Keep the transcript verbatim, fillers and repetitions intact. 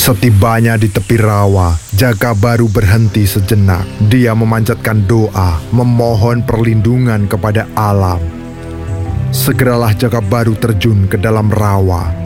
Setibanya di tepi rawa, Jaka Baru berhenti sejenak. Dia memanjatkan doa, memohon perlindungan kepada alam. Segeralah Jaka Baru terjun ke dalam rawa.